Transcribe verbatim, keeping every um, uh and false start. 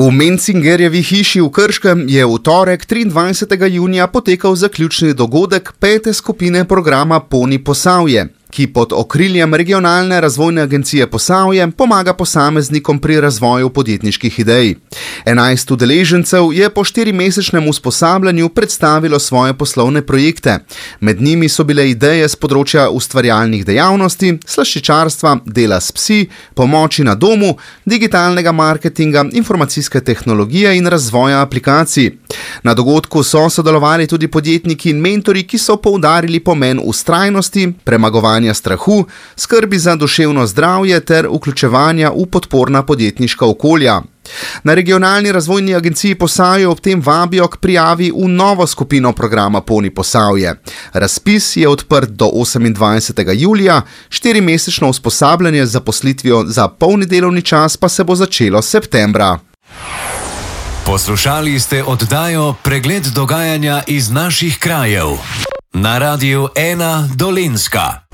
V Mencingerjevi hiši v Krškem je v torek triindvajsetega junija potekal zaključni dogodek pete skupine programa Poni Posavje, ki pod okriljem Regionalne razvojne agencije Posavje pomaga posameznikom pri razvoju podjetniških idej. Enajst udeležencev je po štirimesečnem usposabljanju predstavilo svoje poslovne projekte. Med njimi so bile ideje z področja ustvarjalnih dejavnosti, slaščičarstva, dela s psi, pomoči na domu, digitalnega marketinga, informacijske tehnologije in razvoja aplikacij. Na dogodku so sodelovali tudi podjetniki in mentori, ki so poudarili pomen vztrajnosti, premagovanja strahu, skrbi za duševno zdravje ter vključevanja v podporna podjetniška okolja. Na Regionalni razvojni agenciji Posavje ob tem vabijo k prijavi v novo skupino programa Poni Posavje. Razpis je odprt do osemindvajsetega julija, štirimesečno usposabljanje z zaposlitvijo za polni delovni čas pa se bo začelo septembra. Poslušali ste oddajo Pregled dogajanja iz naših krajev na Radiu ena Dolenjska.